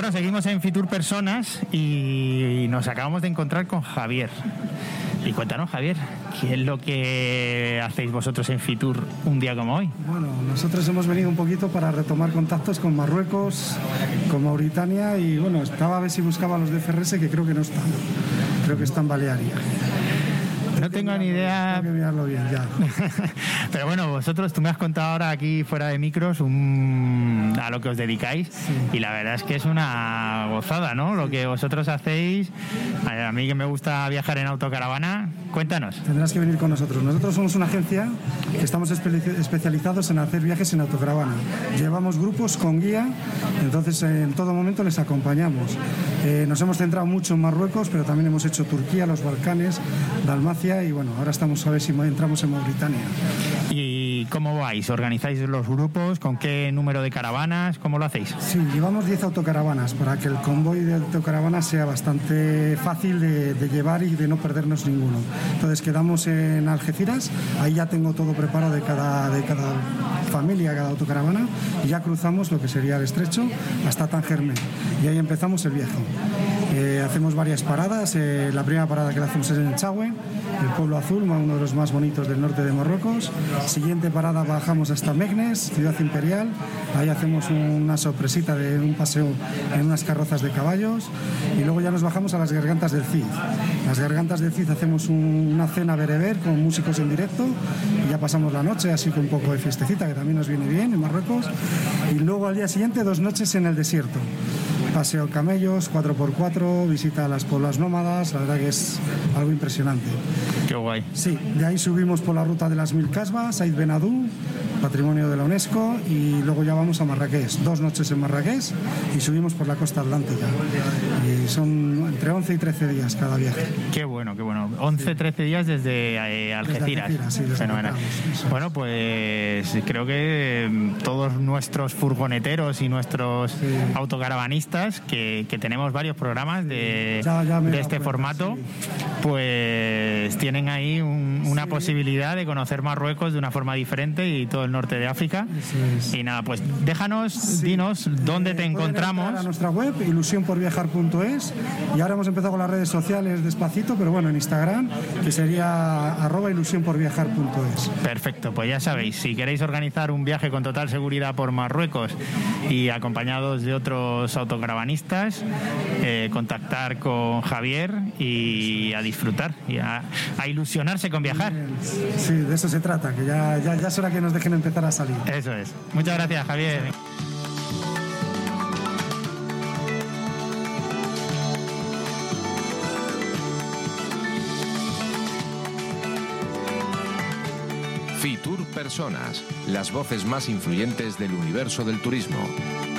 Bueno, seguimos en Fitur Personas y nos acabamos de encontrar con Javier. Y cuéntanos, Javier, ¿qué es lo que hacéis vosotros en Fitur un día como hoy? Bueno, nosotros hemos venido un poquito para retomar contactos con Marruecos, con Mauritania y bueno, estaba a ver si buscaba los de FRS, que creo que no están. Creo que están Balearia. No tengo ni idea. Tengo que mirarlo bien, ya. Pero bueno, vosotros, tú me has contado ahora aquí fuera de micros a lo que os dedicáis, sí. Y la verdad es que es una gozada, ¿no? Lo que vosotros hacéis. A mí que me gusta viajar en autocaravana, cuéntanos. Tendrás que venir con nosotros. Nosotros somos una agencia que estamos especializados en hacer viajes en autocaravana. Llevamos grupos con guía, entonces en todo momento les acompañamos. Nos hemos centrado mucho en Marruecos, pero también hemos hecho Turquía, los Balcanes, Dalmacia y bueno, ahora estamos a ver si entramos en Mauritania. ¿Y cómo vais? ¿Organizáis los grupos? ¿Con qué número de caravanas? ¿Cómo lo hacéis? Sí, llevamos 10 autocaravanas para que el convoy de autocaravanas sea bastante fácil de llevar y de no perdernos ninguno. Entonces quedamos en Algeciras, ahí ya tengo todo preparado de cada familia, cada autocaravana, y ya cruzamos lo que sería el estrecho hasta Tangerme y ahí empezamos el viaje. Hacemos varias paradas. La primera parada que la hacemos es en Echagüe, el pueblo azul, uno de los más bonitos del norte de Marruecos. Siguiente parada bajamos hasta Meknes, ciudad imperial. Ahí hacemos una sorpresita de un paseo en unas carrozas de caballos y luego ya nos bajamos a las Gargantas del Cid. Las Gargantas del Cid hacemos una cena bereber con músicos en directo y ya pasamos la noche así con un poco de fiestecita, que también nos viene bien en Marruecos. Y luego al día siguiente 2 noches en el desierto. Paseo camellos, 4x4, visita a las pueblas nómadas, la verdad que es algo impresionante. Qué guay. Sí, de ahí subimos por la ruta de las 1000 Casbas, Said Benadou, patrimonio de la UNESCO, y luego ya vamos a Marrakech, 2 noches en Marrakech y subimos por la costa atlántica. Y son entre 11 y 13 días cada viaje. Qué bueno, qué bueno. 11, 13 días desde Algeciras. Sí, fenomenal. Bueno, pues creo que todos nuestros furgoneteros y nuestros autocaravanistas, que tenemos varios programas de este formato, sí. Pues tienen ahí una posibilidad de conocer Marruecos de una forma diferente y todo el norte de África. Y nada, pues déjanos, dinos dónde te encontramos. A nuestra web, ilusionporviajar.es, y ahora hemos empezado con las redes sociales despacito, pero bueno, en Instagram, que sería @ilusionporviajar.es. Perfecto, pues ya sabéis, si queréis organizar un viaje con total seguridad por Marruecos y acompañados de otros autocaravanistas, contactar con Javier y a disfrutar y a ilusionarse con viajar. Sí, de eso se trata, que ya es hora que nos dejen empezar a salir. Eso es. Muchas gracias, Javier. Fitur Personas, las voces más influyentes del universo del turismo.